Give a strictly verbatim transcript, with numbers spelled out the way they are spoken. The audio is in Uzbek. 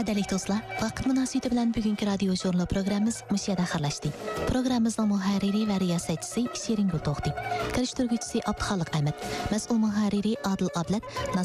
Qadirli do'stlar, vaqt munosabati bilan bugungi radio jurnal programmamiz mushada xirlashdi. Programmamizning muharriri va riyosatchisi Shirin Gulto'xti, kirishtiruvchisi Abduxoliq Ahmad, mas'ul muharriri Adil Ablat.